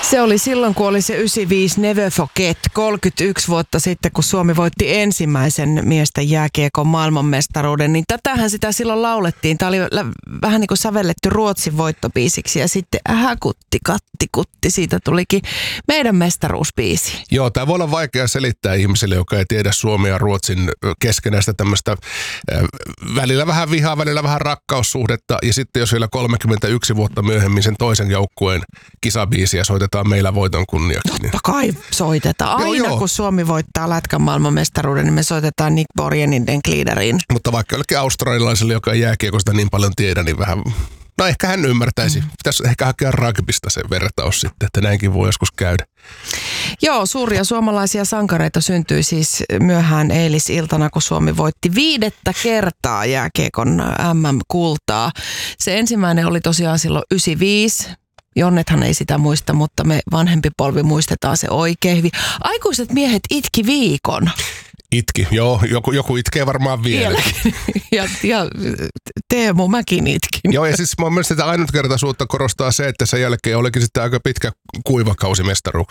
Se oli silloin, kun oli se 95 Never Forget, 31 vuotta sitten, kun Suomi voitti ensimmäisen miesten jääkiekon maailmanmestaruuden, niin tätähän sitä silloin laulettiin. Tämä oli vähän niin kuin sävelletty Ruotsin voittobiisiksi ja sitten kutti, katti, kutti, siitä tulikin meidän mestaruusbiisi. Joo, tämä voi olla vaikea selittää ihmisille, joka ei tiedä Suomen ja Ruotsin keskenäistä tämmöistä välillä vähän vihaa, välillä vähän rakkaussuhdetta ja sitten jos vielä 31 vuotta myöhemmin sen toisen joukkueen kisabiisiä soitetaan meillä voiton kunniaksi. Totta kai soitetaan. Aina kun Suomi voittaa lätkän maailmanmestaruuden, niin me soitetaan Nick Borgenin Den Gliederin. Mutta vaikka jollekin australialaiselle, joka ei jääkiekosta niin paljon tiedä, niin vähän... No ehkä hän ymmärtäisi. Pitäisi ehkä hakea rugbysta sen vertaus sitten, että näinkin voi joskus käydä. Joo, suuria suomalaisia sankareita syntyi siis myöhään eilisiltana, kun Suomi voitti 5. kertaa jääkiekon MM-kultaa. Se ensimmäinen oli tosiaan silloin 95. Jonnethan ei sitä muista, mutta me vanhempi polvi muistetaan se oikein hyvin. Aikuiset miehet itki viikon. Itki, joo. Joku itkee varmaan vieläkin. Ja Teemu, mäkin itkin. Joo, ja siis mun mielestä sitä ainutkertaisuutta korostaa se, että sen jälkeen olikin sitten aika pitkä kuivakausi mestaruuksissa.